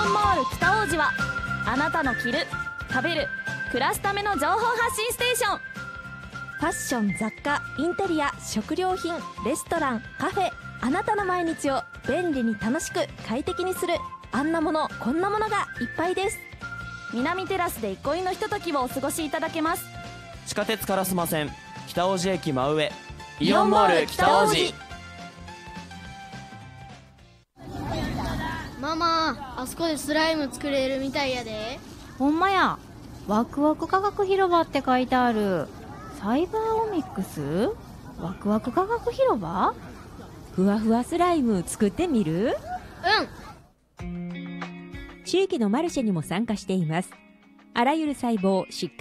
オンモール北王子はあなたの着る、食べる、暮らすための情報発信ステーション。 ファッション、雑貨、インテリア、食料品、レストラン、カフェ、あなたの毎日を便利に楽しく快適にする、あんなものこんなものがいっぱいです。 南テラスで憩いのひとときをお過ごしいただけます。 地下鉄烏丸線北大路駅真上、イオンモール北大路。 ママ、あそこでスライム作れるみたいやで。 ほんまや、ワクワク科学広場って書いてある。サイバーオミックスワクワク科学広場。 ふわふわスライム作ってみる？地域のマルシェにも参加しています。あらゆる細胞疾患